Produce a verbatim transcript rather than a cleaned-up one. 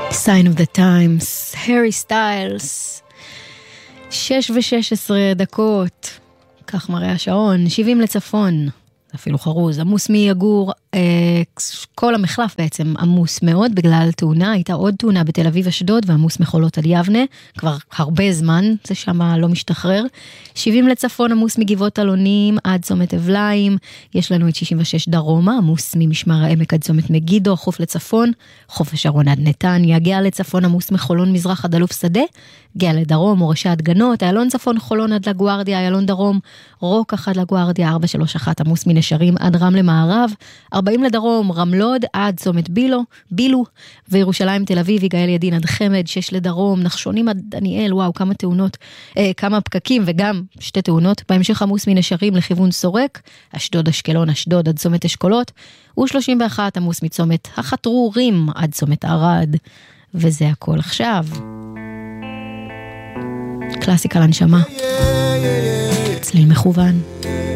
Sign of the Times, Harry Styles, שש ושש עשרה דקות, כך מראה השעון, שבעים לצפון, אפילו חרוז, עמוס מיגור, אה, כל המחלף בעצם עמוס מאוד בגלל תאונה, הייתה עוד תאונה בתל אביב אשדוד ועמוס מחולות עד יבנה, כבר הרבה זמן, זה שמה לא משתחרר, שבעים לצפון עמוס מגבעות אלונים עד צומת אבליים, יש לנו את שישים ושש דרומה, עמוס ממשמר העמק עד צומת מגידו, חוף לצפון, חוף השרון עד נתניה, גאה לצפון עמוס מחולון מזרח עד אלוף שדה, גאה לדרום, מורשה עד גנות, איילון צפון חולון עד לגוארדיה, איילון דרום, רוקח עד לגוארדיה, ארבע שלוש אחת עמוס מנשרים עד רמלה מערב, ארבעים לדרום, רמלוד עד צומת בילו, בילו, וירושלים תל אביב, יגאל ידין עד חמד, שש לדרום, נחשונים עד דניאל, וואו, כמה תאונות, אה, כמה פקקים וגם שתי תאונות, בהמשך עמוס מנשרים לכיוון סורק, אשדוד אשקלון, אשדוד עד צומת אשכולות, ו-שלושים ואחת עמוס מצומת החתרורים עד צומת ערד, וזה הכל עכשיו. קלאסיקה לנשמה, צליל מכוון.